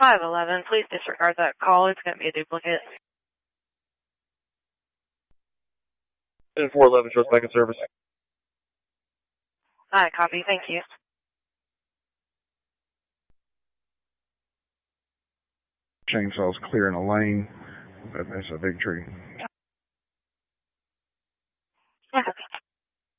511, please disregard that call. It's going to be a duplicate. And 411, shows back in service. Alright, copy. Thank you. Chainsaw's clearing a lane. That's a big tree.